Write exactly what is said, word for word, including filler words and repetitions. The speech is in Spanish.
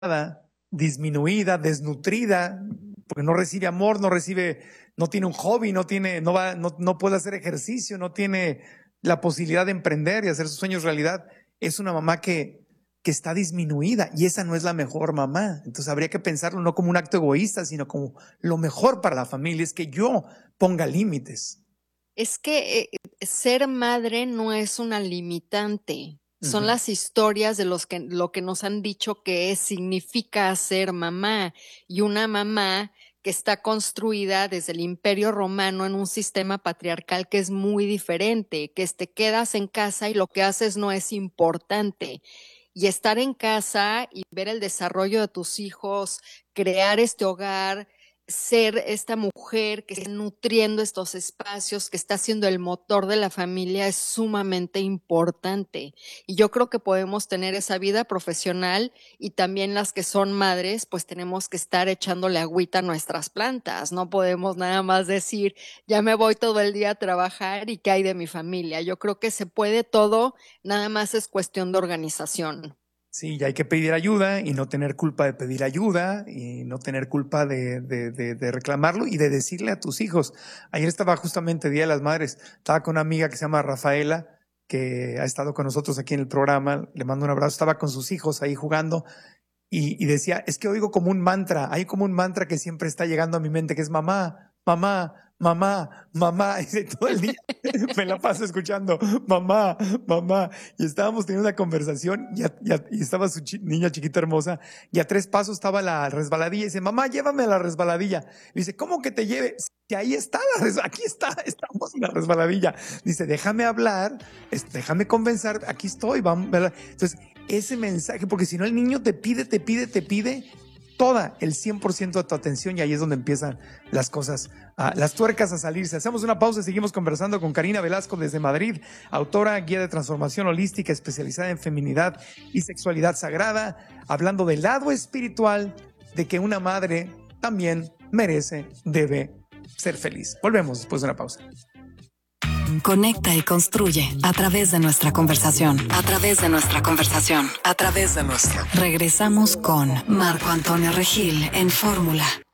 disminuida, desnutrida, porque no recibe amor, no recibe, no tiene un hobby, no tiene, no va, no, no puede hacer ejercicio, no tiene la posibilidad de emprender y hacer sus sueños realidad. Es una mamá que, que está disminuida y esa no es la mejor mamá. Entonces habría que pensarlo no como un acto egoísta, sino como lo mejor para la familia es que yo ponga límites. Es que eh, ser madre no es una limitante. Son Ujú. las historias de los que, lo que nos han dicho que significa ser mamá. Y una mamá que está construida desde el Imperio Romano en un sistema patriarcal que es muy diferente, que te quedas en casa y lo que haces no es importante. Y estar en casa y ver el desarrollo de tus hijos, crear este hogar, ser esta mujer que está nutriendo estos espacios, que está siendo el motor de la familia, es sumamente importante. Y yo creo que podemos tener esa vida profesional y también las que son madres, pues tenemos que estar echándole agüita a nuestras plantas. No podemos nada más decir, ya me voy todo el día a trabajar y qué hay de mi familia. Yo creo que se puede todo, nada más es cuestión de organización. Sí, y hay que pedir ayuda y no tener culpa de pedir ayuda y no tener culpa de, de, de, de reclamarlo y de decirle a tus hijos. Ayer estaba justamente Día de las Madres, estaba con una amiga que se llama Rafaela, que ha estado con nosotros aquí en el programa, le mando un abrazo, estaba con sus hijos ahí jugando y, y decía, es que oigo como un mantra, hay como un mantra que siempre está llegando a mi mente, que es mamá, mamá, mamá, mamá, y todo el día me la paso escuchando, mamá, mamá, y estábamos teniendo una conversación y, a, y, a, y estaba su chi, niña chiquita hermosa y a tres pasos estaba la resbaladilla y dice, mamá, llévame a la resbaladilla. Y dice, ¿cómo que te lleve? Si ahí está, la res, aquí está, estamos en la resbaladilla. Dice, déjame hablar, déjame convencer, aquí estoy, vamos, ¿verdad? Entonces, ese mensaje, porque si no el niño te pide, te pide, te pide toda el cien por ciento de tu atención y ahí es donde empiezan las cosas, uh, las tuercas a salirse. Hacemos una pausa y seguimos conversando con Karina Velasco desde Madrid, autora, guía de transformación holística especializada en feminidad y sexualidad sagrada, hablando del lado espiritual de que una madre también merece, debe ser feliz. Volvemos después de una pausa. Conecta y construye a través de nuestra conversación, a través de nuestra conversación, a través de nuestra. Regresamos con Marco Antonio Regil en Fórmula.